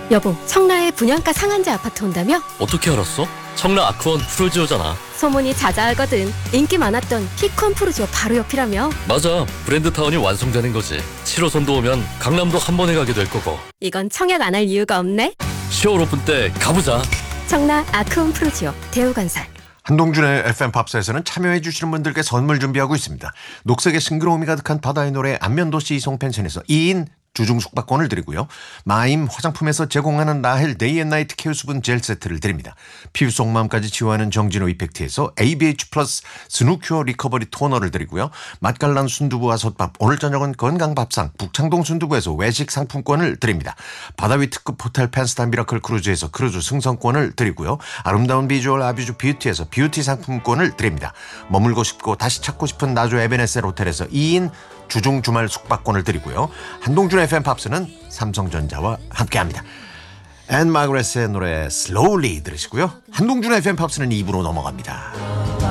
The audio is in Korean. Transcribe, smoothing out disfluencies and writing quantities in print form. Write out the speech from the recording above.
여보, 청라에 분양가 상한제 아파트 온다며? 어떻게 알았어? 청라 아크원 프루지오잖아. 소문이 자자하거든. 인기 많았던 피콘 프루지오 바로 옆이라며? 맞아, 브랜드타운이 완성되는 거지. 7호선도 오면 강남도 한 번에 가게 될 거고. 이건 청약 안 할 이유가 없네. 10월 오픈 때 가보자. 청라 아크원 프루지오 대우건설. 한동준의 FM 팝스에서는 참여해 주시는 분들께 선물 준비하고 있습니다. 녹색의 싱그러움이 가득한 바다의 노래 안면도시 이송펜션에서 2인 주중 숙박권을 드리고요. 마임 화장품에서 제공하는 라헬 데이앤나이트 케어 수분 젤 세트를 드립니다. 피부 속마음까지 치유하는 정진호 이펙트에서 ABH 플러스 스누큐어 리커버리 토너를 드리고요. 맛깔난 순두부와 솥밥, 오늘 저녁은 건강밥상 북창동 순두부에서 외식 상품권을 드립니다. 바다 위 특급 호텔 펜스타 미라클 크루즈에서 크루즈 승선권을 드리고요. 아름다운 비주얼 아비주 뷰티에서 뷰티 상품권을 드립니다. 머물고 싶고 다시 찾고 싶은 나주 에베네셀 호텔에서 2인 주중 주말 숙박권을 드리고요. 한동준 FM 팝스는 삼성전자와 함께합니다. 앤 마그레스의 노래 Slowly 들으시고요. 한동준 FM 팝스는 2부로 넘어갑니다.